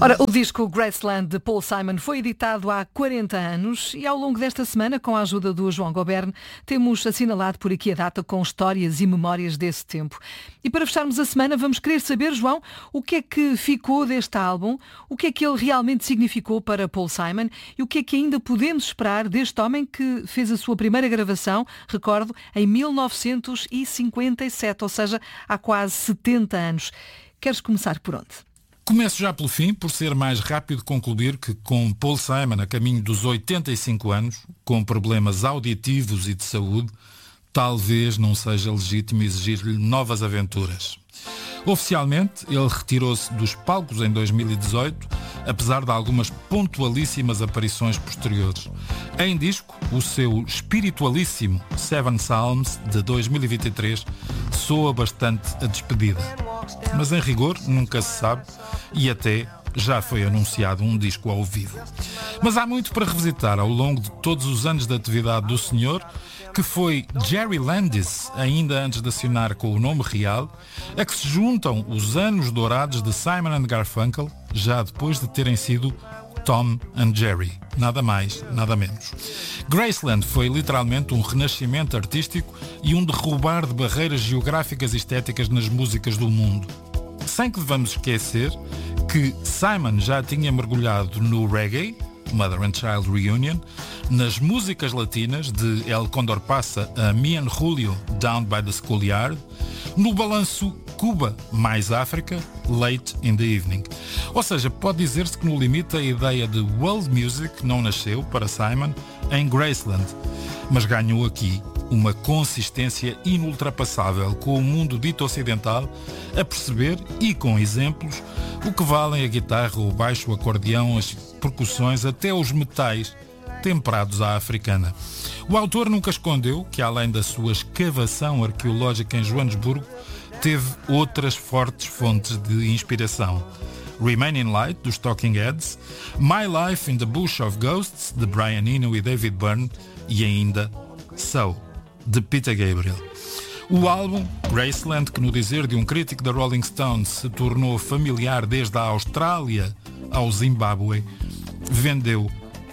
Ora, o disco Graceland de Paul Simon foi editado há 40 anos e ao longo desta semana, com a ajuda do João Goberne, temos assinalado por aqui a data com histórias e memórias desse tempo. E para fecharmos a semana, vamos querer saber, João, o que é que ficou deste álbum, o que é que ele realmente significou para Paul Simon e o que é que ainda podemos esperar deste homem que fez a sua primeira gravação, recordo, em 1957, ou seja, há quase 70 anos. Queres começar por onde? Começo já pelo fim, por ser mais rápido concluir que com Paul Simon a caminho dos 85 anos, com problemas auditivos e de saúde, talvez não seja legítimo exigir-lhe novas aventuras. Oficialmente, ele retirou-se dos palcos em 2018, apesar de algumas pontualíssimas aparições posteriores. Em disco, o seu espiritualíssimo Seven Psalms, de 2023, soa bastante a despedida. Mas em rigor, nunca se sabe, e até já foi anunciado um disco ao vivo. Mas há muito para revisitar ao longo de todos os anos de atividade do senhor, que foi Jerry Landis, ainda antes de assinar com o nome real, a que se juntam os anos dourados de Simon and Garfunkel, já depois de terem sido Tom and Jerry. Nada mais, nada menos. Graceland foi literalmente um renascimento artístico e um derrubar de barreiras geográficas e estéticas nas músicas do mundo. Sem que devamos esquecer que Simon já tinha mergulhado no reggae, Mother and Child Reunion, nas músicas latinas de El Condor Passa a Me and Julio, Down by the Schoolyard, no balanço Cuba mais África, Late in the Evening. Ou seja, pode dizer-se que no limite a ideia de world music não nasceu para Simon em Graceland, mas ganhou aqui uma consistência inultrapassável com o mundo dito ocidental a perceber, e com exemplos, o que valem a guitarra, o baixo, o acordeão, as percussões, até os metais temperados à africana. O autor nunca escondeu que, além da sua escavação arqueológica em Joanesburgo, teve outras fortes fontes de inspiração. Remain in Light, dos Talking Heads, My Life in the Bush of Ghosts, de Brian Eno e David Byrne, e ainda So, de Peter Gabriel. O álbum Graceland, que no dizer de um crítico da Rolling Stone se tornou familiar desde a Austrália ao Zimbábue, vendeu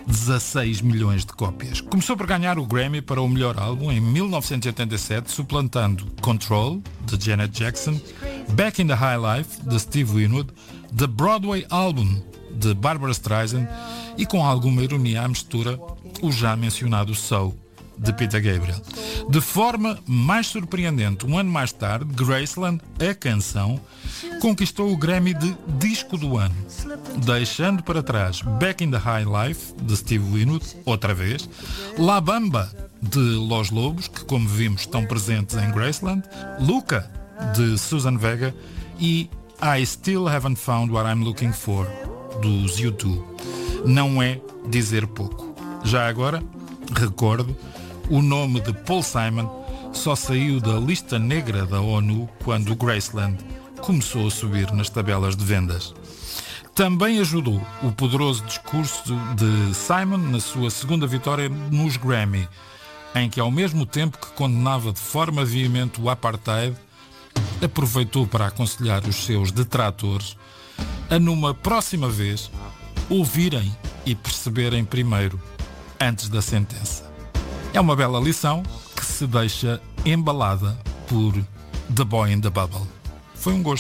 16 milhões de cópias. Começou por ganhar o Grammy para o melhor álbum em 1987, suplantando Control, de Janet Jackson, Back in the High Life, de Steve Winwood, The Broadway Album, de Barbra Streisand, e com alguma ironia à mistura, o já mencionado So, de Peter Gabriel. De forma mais surpreendente, um ano mais tarde, Graceland, a canção, conquistou o Grammy de Disco do Ano, deixando para trás Back in the High Life, de Steve Winwood, outra vez, La Bamba, de Los Lobos, que como vimos estão presentes em Graceland, Luca, de Suzanne Vega, e I Still Haven't Found What I'm Looking For, dos U2. Não é dizer pouco. Já agora, recordo, o nome de Paul Simon só saiu da lista negra da ONU quando o Graceland começou a subir nas tabelas de vendas. Também ajudou o poderoso discurso de Simon na sua segunda vitória nos Grammy, em que, ao mesmo tempo que condenava de forma veemente o apartheid, aproveitou para aconselhar os seus detratores a, numa próxima vez, ouvirem e perceberem primeiro, antes da sentença. É uma bela lição que se deixa embalada por The Boy in the Bubble. Foi um gosto.